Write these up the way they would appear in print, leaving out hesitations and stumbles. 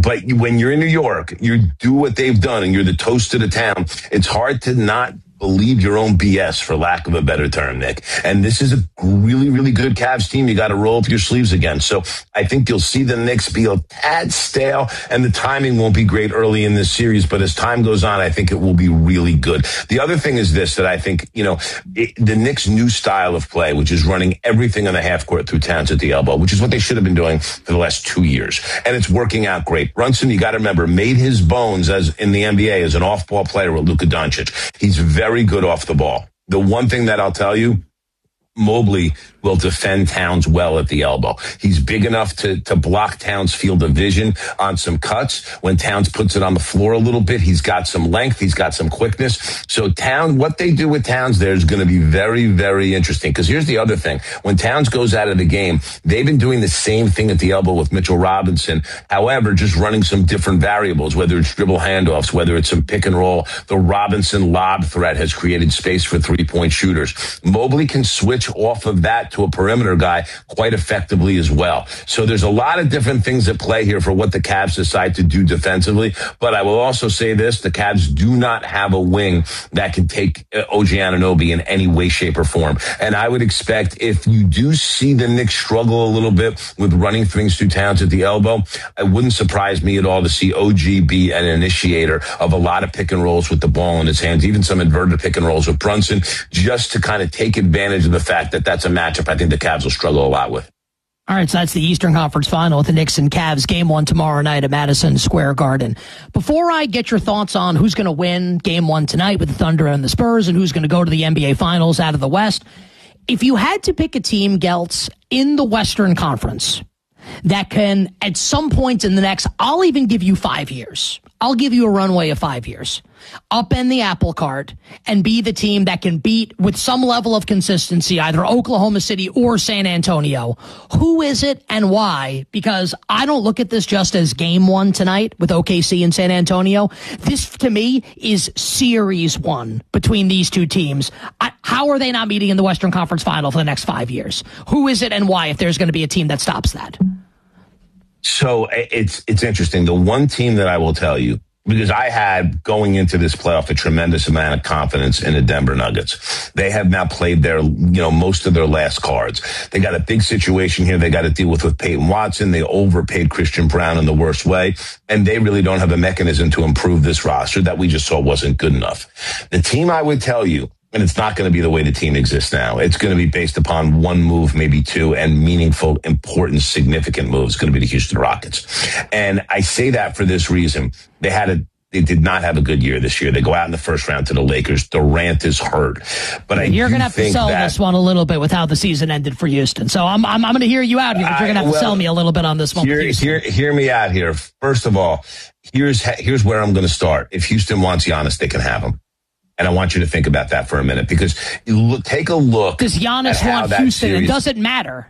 But when you're in New York, you do what they've done and you're the toast of the town. It's hard to not believe your own BS, for lack of a better term, Nick. And this is a really, really good Cavs team you got to roll up your sleeves against. So I think you'll see the Knicks be a tad stale, and the timing won't be great early in this series. But as time goes on, I think it will be really good. The other thing is this, that I think, the Knicks' new style of play, which is running everything on the half court through Towns at the elbow, which is what they should have been doing for the last 2 years. And it's working out great. Brunson, you got to remember, made his bones as in the NBA as an off-ball player with Luka Doncic. He's very good off the ball. The one thing that I'll tell you, Mobley will defend Towns well at the elbow. He's big enough to block Towns' field of vision on some cuts. When Towns puts it on the floor a little bit, he's got some length, he's got some quickness. So what they do with Towns there is going to be very, very interesting. Because here's the other thing. When Towns goes out of the game, they've been doing the same thing at the elbow with Mitchell Robinson. However, just running some different variables, whether it's dribble handoffs, whether it's some pick and roll. The Robinson lob threat has created space for three-point shooters. Mobley can switch off of that to a perimeter guy quite effectively as well. So there's a lot of different things at play here for what the Cavs decide to do defensively. But I will also say this, the Cavs do not have a wing that can take OG Anunoby in any way, shape, or form. And I would expect if you do see the Knicks struggle a little bit with running things through Towns at the elbow, it wouldn't surprise me at all to see OG be an initiator of a lot of pick and rolls with the ball in his hands, even some inverted pick and rolls with Brunson, just to kind of take advantage of the fact that that's a matchup I think the Cavs will struggle a lot with. All right, so that's the Eastern Conference Final with the Knicks and Cavs. Game 1 tomorrow night at Madison Square Garden. Before I get your thoughts on who's going to win Game 1 tonight with the Thunder and the Spurs and who's going to go to the NBA Finals out of the West, if you had to pick a team, Geltz, in the Western Conference that can, at some point in the next, I'll even give you 5 years. I'll give you a runway of 5 years. Upend the apple cart and be the team that can beat with some level of consistency either Oklahoma City or San Antonio. Who is it and why? Because I don't look at this just as Game 1 tonight with OKC and San Antonio. This, to me, is Series 1 between these two teams. How are they not meeting in the Western Conference Final for the next 5 years? Who is it and why if there's going to be a team that stops that? So it's interesting. The one team that I will tell you, because I had going into this playoff a tremendous amount of confidence in the Denver Nuggets. They have now played their, most of their last cards. They got a big situation here they got to deal with Peyton Watson. They overpaid Christian Brown in the worst way, and they really don't have a mechanism to improve this roster that we just saw wasn't good enough. The team I would tell you, and it's not going to be the way the team exists now. It's going to be based upon one move, maybe two, and meaningful, important, significant moves. It's going to be the Houston Rockets. And I say that for this reason. They did not have a good year this year. They go out in the first round to the Lakers. Durant is hurt. But you're going to have to sell this one a little bit with how the season ended for Houston. So I'm going to hear you out here, but you're going to have to sell me a little bit on this one. Hear me out here. First of all, here's where I'm going to start. If Houston wants Giannis, they can have him. And I want you to think about that for a minute, because take a look. Does Giannis want Houston? And does it matter?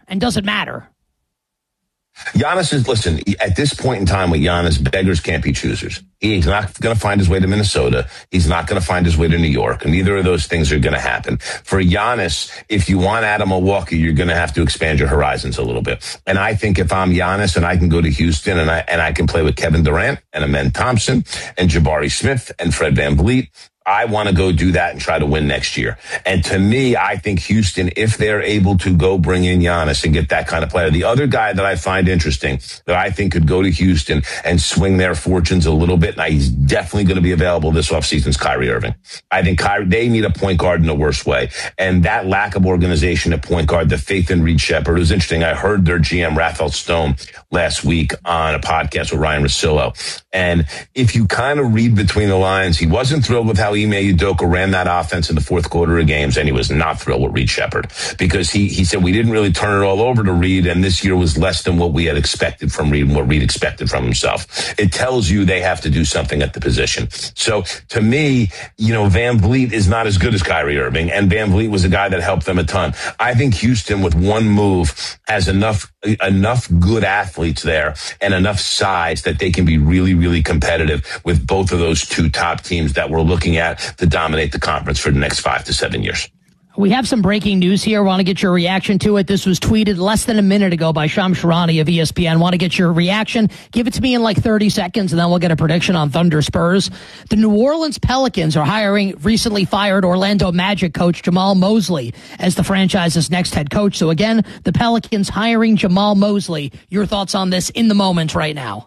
Giannis listen, at this point in time with Giannis, beggars can't be choosers. He's not going to find his way to Minnesota. He's not going to find his way to New York. And neither of those things are going to happen. For Giannis, if you want out of Milwaukee, you're going to have to expand your horizons a little bit. And I think if I'm Giannis and I can go to Houston and I can play with Kevin Durant and Amen Thompson and Jabari Smith and Fred VanVleet, I want to go do that and try to win next year. And to me, I think Houston, if they're able to go bring in Giannis and get that kind of player. The other guy that I find interesting that I think could go to Houston and swing their fortunes a little bit, and he's definitely going to be available this offseason, is Kyrie Irving. I think they need a point guard in the worst way. And that lack of organization at point guard, the faith in Reed Shepherd, it was interesting. I heard their GM, Raphael Stone, last week on a podcast with Ryan Russillo. And if you kind of read between the lines, he wasn't thrilled with how Ime Udoka ran that offense in the fourth quarter of games, and he was not thrilled with Reed Shepherd, because he said we didn't really turn it all over to Reed, and this year was less than what we had expected from Reed and what Reed expected from himself. It tells you they have to do something at the position. So to me, VanVleet is not as good as Kyrie Irving, and VanVleet was a guy that helped them a ton. I think Houston, with one move, has enough good athletes there and enough size that they can be really, really competitive with both of those two top teams that we're looking at to dominate the conference for the next 5 to 7 years. We have some breaking news here. Want to get your reaction to it. This was tweeted less than a minute ago by Shams Charania of ESPN. Want to get your reaction? Give it to me in like 30 seconds, and then we'll get a prediction on Thunder Spurs. The New Orleans Pelicans are hiring recently fired Orlando Magic coach Jamal Mosley as the franchise's next head coach. So again, the Pelicans hiring Jamal Mosley. Your thoughts on this in the moment right now?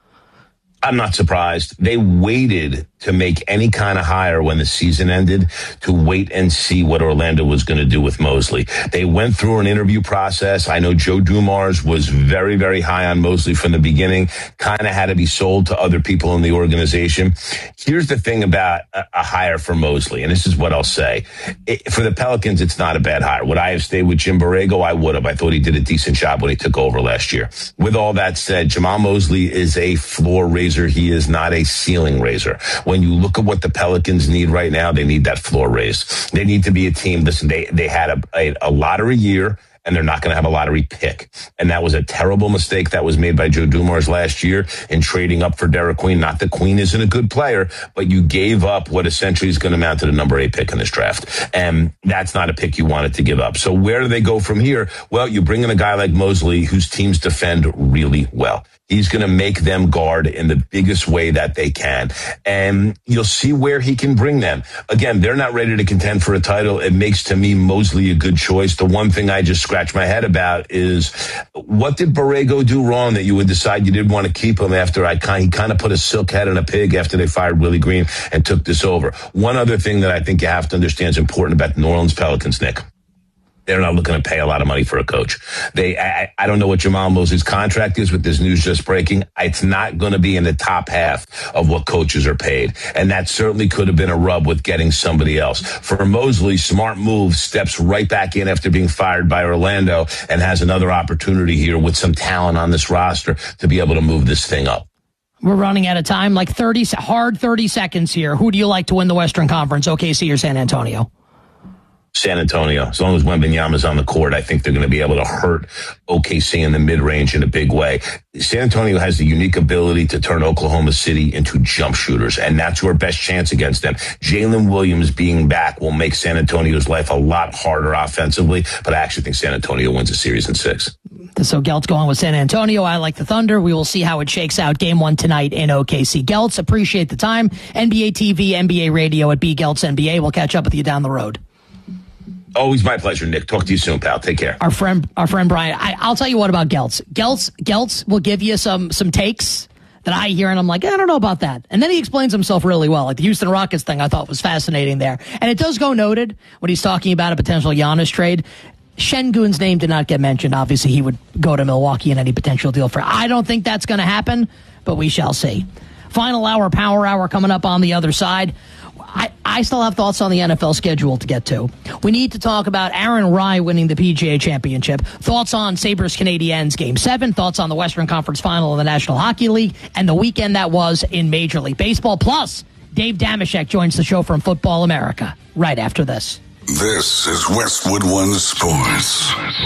I'm not surprised. They waited to make any kind of hire when the season ended to wait and see what Orlando was going to do with Mosley. They went through an interview process. I know Joe Dumars was very, very high on Mosley from the beginning, kind of had to be sold to other people in the organization. Here's the thing about a hire for Mosley, and this is what I'll say. For the Pelicans, it's not a bad hire. Would I have stayed with Jim Borrego? I would have. I thought he did a decent job when he took over last year. With all that said, Jamal Mosley is a floor raiser. He is not a ceiling raiser. When you look at what the Pelicans need right now, they need that floor raised. They need to be a team. Listen, they had a lottery year, and they're not going to have a lottery pick. And that was a terrible mistake that was made by Joe Dumars last year in trading up for Derek Queen. Not that Queen isn't a good player, but you gave up what essentially is going to amount to the number 8 pick in this draft. And that's not a pick you wanted to give up. So where do they go from here? Well, you bring in a guy like Mosley, whose teams defend really well. He's going to make them guard in the biggest way that they can. And you'll see where he can bring them. Again, they're not ready to contend for a title. It makes, to me, Mosley a good choice. The one thing I just scratch my head about is, what did Borrego do wrong that you would decide you didn't want to keep him after he kind of put a silk hat in a pig after they fired Willie Green and took this over? One other thing that I think you have to understand is important about the New Orleans Pelicans, Nick. They're not looking to pay a lot of money for a coach. I don't know what Jamal Mosley's contract is with this news just breaking. It's not going to be in the top half of what coaches are paid. And that certainly could have been a rub with getting somebody else. For Mosley, smart move, steps right back in after being fired by Orlando and has another opportunity here with some talent on this roster to be able to move this thing up. We're running out of time, like 30 seconds here. Who do you like to win the Western Conference, OKC or San Antonio? San Antonio. As long as Wembanyama's on the court, I think they're going to be able to hurt OKC in the mid-range in a big way. San Antonio has the unique ability to turn Oklahoma City into jump shooters, and that's your best chance against them. Jalen Williams being back will make San Antonio's life a lot harder offensively, but I actually think San Antonio wins the series in 6. So Gelt's going with San Antonio. I like the Thunder. We will see how it shakes out. Game 1 tonight in OKC. Geltz, appreciate the time. NBA TV, NBA radio at B Geltz NBA. We'll catch up with you down the road. Always my pleasure, Nick. Talk to you soon, pal. Take care. Our friend Brian. I'll tell you what about Geltz. Geltz will give you some takes that I hear, and I'm like, I don't know about that. And then he explains himself really well. Like the Houston Rockets thing, I thought was fascinating there. And it does go noted when he's talking about a potential Giannis trade. Şengün's name did not get mentioned. Obviously, he would go to Milwaukee in any potential deal for. I don't think that's going to happen, but we shall see. Final hour, power hour coming up on the other side. I still have thoughts on the NFL schedule to get to. We need to talk about Aaron Rye winning the PGA Championship, thoughts on Sabres-Canadiens Game 7, thoughts on the Western Conference Final of the National Hockey League, and the weekend that was in Major League Baseball. Plus, Dave Dameshek joins the show from Football America right after this. This is Westwood One Sports.